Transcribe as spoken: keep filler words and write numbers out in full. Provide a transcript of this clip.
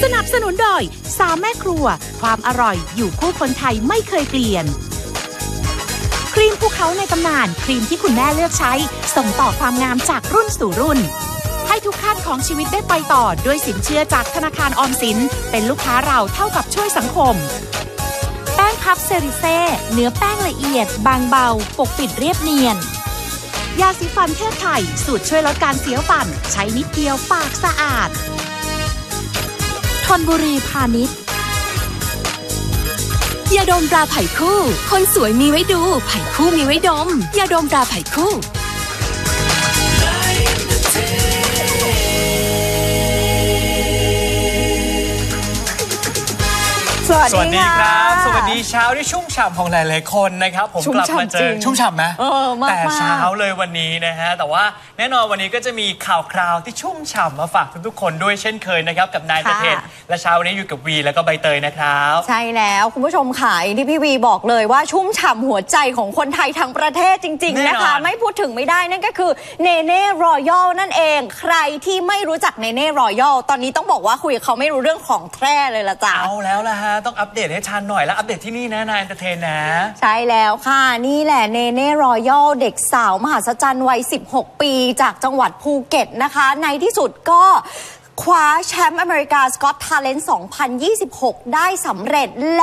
สนับสนุนโดยสามแม่ครัวความอร่อยอยู่คู่คนไทยไม่เคยเปลี่ยนครีมภูเขาในตำนานครีมที่คุณแม่เลือกใช้ส่งต่อความงามจากรุ่นสู่รุ่นให้ทุกขั้นของชีวิตได้ไปต่อด้วยสินเชื่อจากธนาคารออมสินเป็นลูกค้าเราเท่ากับช่วยสังคมแป้งพับเซริเซ่เนื้อแป้งละเอียดบางเบาปกปิดเรียบเนียนยาสีฟันเทพไทยสูตรช่วยลดการเสียวฟันใช้นิดเดียวปากสะอาดธนบุรีพาณิชย์ยาดมตราไผ่คู่คนสวยมีไว้ดูไผ่คู่มีไว้ดมยาดมตราไผ่คู่สวัสดีครับสวัสดีเช้าที่ชุ่มฉ่ำของหลายๆคนนะครับผมกลับมาเจอชุ่มฉ่ำไหมแต่เช้าเลยวันนี้นะฮะแต่ว่าแน่นอนวันนี้ก็จะมีข่าวคราวที่ชุ่มฉ่ำมาฝากทุกๆคนด้วยเช่นเคยนะครับกับนายประเทศและเช้าวันนี้อยู่กับวีแล้วก็ใบเตยนะครับใช่แล้วคุณผู้ชมขายที่พี่วีบอกเลยว่าชุ่มฉ่ำหัวใจของคนไทยทั้งประเทศจริงๆนะคะไม่พูดถึงไม่ได้นั่นก็คือเนเน่รอยัลนั่นเองใครที่ไม่รู้จักเนเน่รอยัลตอนนี้ต้องบอกว่าคุยกับเขาไม่รู้เรื่องของแท้เลยละจ้ะเอาแล้วละฮะต้องอัปเดตให้ทันหน่อยแล้วอัปเดตที่นี่นะนายเอนเตอร์เทนนะใช่แล้วค่ะนี่แหละเนเน่รอยัลเด็กสาวมหัศจรรย์วัยสิบหกปีจากจังหวัดภูเก็ตนะคะในที่สุดก็คว้าแชมป์อเมริกาสกอตทาเลนต์สองพันยี่สิบหกได้สำเร็จ